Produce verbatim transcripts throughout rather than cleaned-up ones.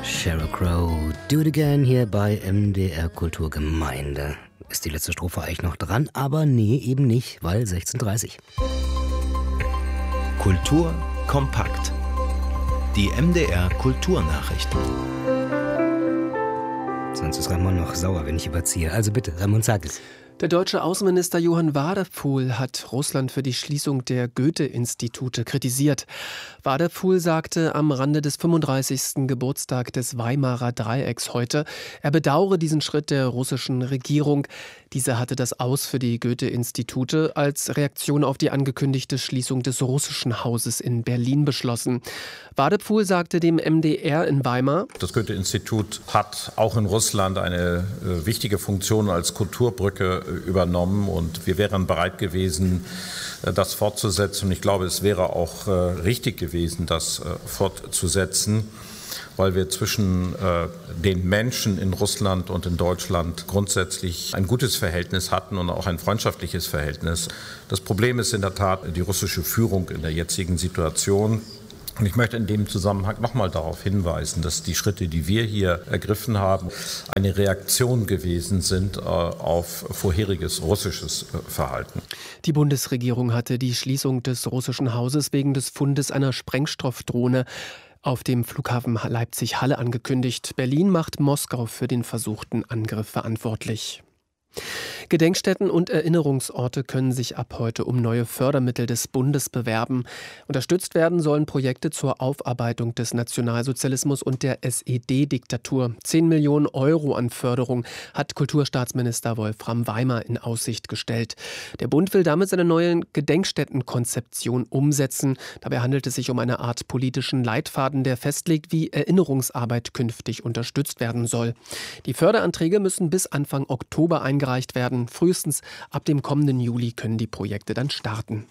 Sheryl Crow, Do It Again hier bei M D R Kulturgemeinde. Ist die letzte Strophe eigentlich noch dran? Aber nee, eben nicht, weil sechzehn Uhr dreißig. Kultur kompakt. Die M D R Kulturnachrichten. Sonst ist Ramon noch sauer, wenn ich überziehe. Also bitte, Ramon, sag es. Der deutsche Außenminister Johann Wadephul hat Russland für die Schließung der Goethe-Institute kritisiert. Wadephul sagte am Rande des fünfunddreißigsten Geburtstag des Weimarer Dreiecks heute, er bedauere diesen Schritt der russischen Regierung. Diese hatte das Aus für die Goethe-Institute als Reaktion auf die angekündigte Schließung des russischen Hauses in Berlin beschlossen. Wadephul sagte dem M D R in Weimar: Das Goethe-Institut hat auch in Russland eine äh, wichtige Funktion als Kulturbrücke äh, übernommen und wir wären bereit gewesen, äh, das fortzusetzen. Und ich glaube, es wäre auch äh, richtig gewesen, das äh, fortzusetzen, weil wir zwischen äh, den Menschen in Russland und in Deutschland grundsätzlich ein gutes Verhältnis hatten und auch ein freundschaftliches Verhältnis. Das Problem ist in der Tat die russische Führung in der jetzigen Situation. Und ich möchte in dem Zusammenhang nochmal darauf hinweisen, dass die Schritte, die wir hier ergriffen haben, eine Reaktion gewesen sind äh, auf vorheriges russisches äh, Verhalten. Die Bundesregierung hatte die Schließung des russischen Hauses wegen des Fundes einer Sprengstoffdrohne auf dem Flughafen Leipzig-Halle angekündigt. Berlin macht Moskau für den versuchten Angriff verantwortlich. Gedenkstätten und Erinnerungsorte können sich ab heute um neue Fördermittel des Bundes bewerben. Unterstützt werden sollen Projekte zur Aufarbeitung des Nationalsozialismus und der S E D-Diktatur. Zehn Millionen Euro an Förderung hat Kulturstaatsminister Wolfram Weimer in Aussicht gestellt. Der Bund will damit seine neue Gedenkstättenkonzeption umsetzen. Dabei handelt es sich um eine Art politischen Leitfaden, der festlegt, wie Erinnerungsarbeit künftig unterstützt werden soll. Die Förderanträge müssen bis Anfang Oktober eingereicht werden. Frühestens ab dem kommenden Juli können die Projekte dann starten.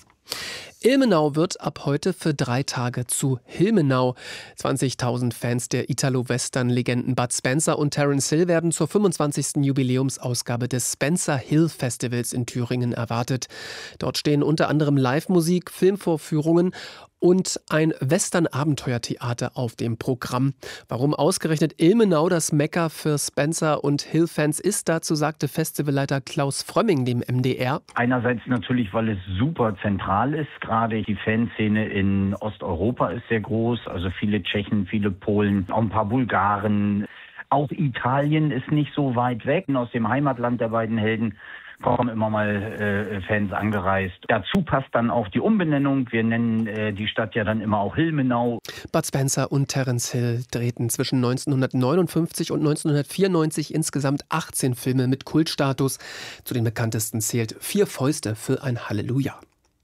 Ilmenau wird ab heute für drei Tage zu Hilmenau. zwanzigtausend Fans der Italo-Western-Legenden Bud Spencer und Terence Hill werden zur fünfundzwanzigsten Jubiläumsausgabe des Spencer Hill Festivals in Thüringen erwartet. Dort stehen unter anderem Live-Musik, Filmvorführungen und ein Western-Abenteuertheater auf dem Programm. Warum ausgerechnet Ilmenau das Mekka für Spencer- und Hill-Fans ist, dazu sagte Festivalleiter Klaus Frömming dem M D R. Einerseits natürlich, weil es super zentral ist. Gerade die Fanszene in Osteuropa ist sehr groß. Also viele Tschechen, viele Polen, auch ein paar Bulgaren. Auch Italien ist nicht so weit weg. Aus dem Heimatland der beiden Helden kommen immer mal äh, Fans angereist. Dazu passt dann auch die Umbenennung. Wir nennen äh, die Stadt ja dann immer auch Hilmenau. Bud Spencer und Terence Hill drehten zwischen neunzehnhundertneunundfünfzig und neunzehnhundertvierundneunzig insgesamt achtzehn Filme mit Kultstatus. Zu den bekanntesten zählt Vier Fäuste für ein Halleluja.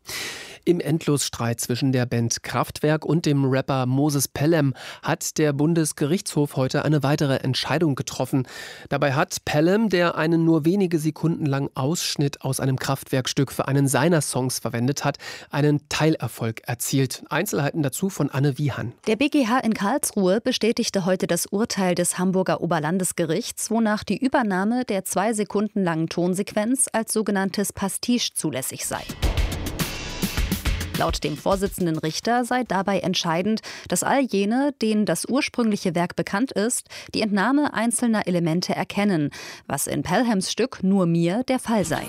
Im Endlosstreit zwischen der Band Kraftwerk und dem Rapper Moses Pelham hat der Bundesgerichtshof heute eine weitere Entscheidung getroffen. Dabei hat Pelham, der einen nur wenige Sekunden langen Ausschnitt aus einem Kraftwerkstück für einen seiner Songs verwendet hat, einen Teilerfolg erzielt. Einzelheiten dazu von Anne Wiehan. Der B G H in Karlsruhe bestätigte heute das Urteil des Hamburger Oberlandesgerichts, wonach die Übernahme der zwei Sekunden langen Tonsequenz als sogenanntes Pastiche zulässig sei. Laut dem Vorsitzenden Richter sei dabei entscheidend, dass all jene, denen das ursprüngliche Werk bekannt ist, die Entnahme einzelner Elemente erkennen, was in Pelhams Stück Nur mir der Fall sei.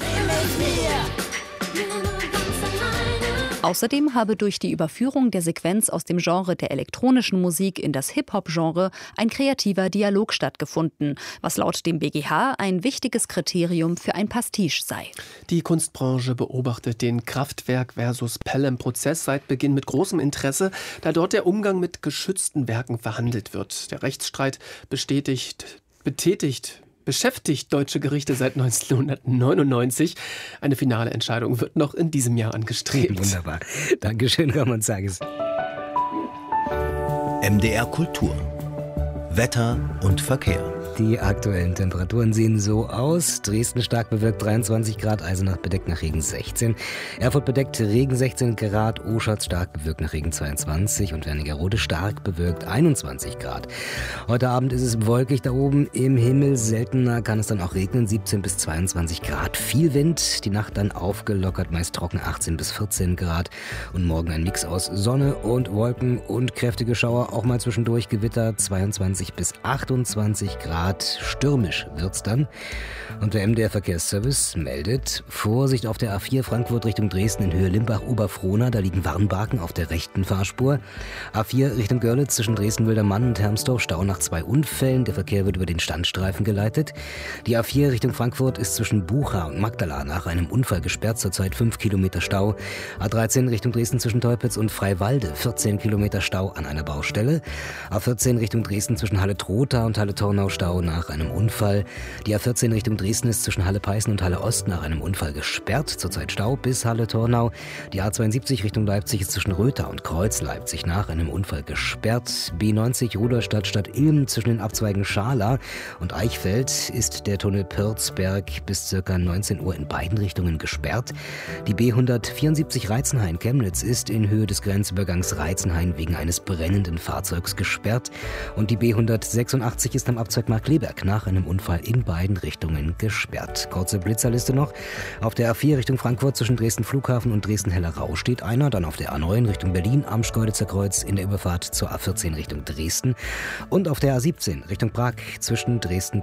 Außerdem habe durch die Überführung der Sequenz aus dem Genre der elektronischen Musik in das Hip-Hop-Genre ein kreativer Dialog stattgefunden, was laut dem B G H ein wichtiges Kriterium für ein Pastiche sei. Die Kunstbranche beobachtet den Kraftwerk versus Pelham-Prozess seit Beginn mit großem Interesse, da dort der Umgang mit geschützten Werken verhandelt wird. Der Rechtsstreit bestätigt, betätigt beschäftigt deutsche Gerichte seit neunzehnhundertneunundneunzig. Eine finale Entscheidung wird noch in diesem Jahr angestrebt. Wunderbar. Dankeschön, Ramon Sages. M D R Kultur. Wetter und Verkehr. Die aktuellen Temperaturen sehen so aus. Dresden stark bewölkt dreiundzwanzig Grad, Eisenach bedeckt nach Regen sechzehn. Erfurt bedeckt Regen sechzehn Grad, Oschatz stark bewölkt nach Regen zweiundzwanzig und Wernigerode stark bewölkt einundzwanzig Grad. Heute Abend ist es wolkig da oben im Himmel. Seltener kann es dann auch regnen, siebzehn bis zweiundzwanzig Grad. Viel Wind, die Nacht dann aufgelockert, meist trocken achtzehn bis vierzehn Grad. Und morgen ein Mix aus Sonne und Wolken und kräftige Schauer, auch mal zwischendurch Gewitter, zweiundzwanzig bis achtundzwanzig Grad. Stürmisch wird's dann. Und der M D R-Verkehrsservice meldet: Vorsicht auf der A vier Frankfurt Richtung Dresden in Höhe Limbach-Oberfrohna. Da liegen Warnbarken auf der rechten Fahrspur. A vier Richtung Görlitz zwischen Dresden-Wildermann und Hermsdorf. Stau nach zwei Unfällen. Der Verkehr wird über den Standstreifen geleitet. Die A vier Richtung Frankfurt ist zwischen Bucha und Magdala nach einem Unfall gesperrt. Zurzeit fünf Kilometer Stau. A dreizehn Richtung Dresden zwischen Teupitz und Freiwalde. vierzehn Kilometer Stau an einer Baustelle. A vierzehn Richtung Dresden zwischen Halle-Trotha und Halle-Tornau. Stau nach einem Unfall. Die A vierzehn Richtung Dresden ist zwischen Halle-Peißen und Halle-Ost nach einem Unfall gesperrt. Zurzeit Stau bis Halle-Tornau. Die A zweiundsiebzig Richtung Leipzig ist zwischen Rötha und Kreuz-Leipzig nach einem Unfall gesperrt. B neunzig Rudolstadt Stadt Ilm zwischen den Abzweigen Schala und Eichfeld ist der Tunnel Pürzberg bis ca. neunzehn Uhr in beiden Richtungen gesperrt. Die B hundertvierundsiebzig Reizenhain-Chemnitz ist in Höhe des Grenzübergangs Reizenhain wegen eines brennenden Fahrzeugs gesperrt. Und die B hundertsechsundachtzig ist am Abzweig Markkleeberg nach einem Unfall in beiden Richtungen gesperrt. Kurze Blitzerliste noch. Auf der A vier Richtung Frankfurt zwischen Dresden Flughafen und Dresden-Hellerau steht einer. Dann auf der A neun Richtung Berlin am Schkeuditzer Kreuz in der Überfahrt zur A vierzehn Richtung Dresden. Und auf der A siebzehn Richtung Prag zwischen Dresden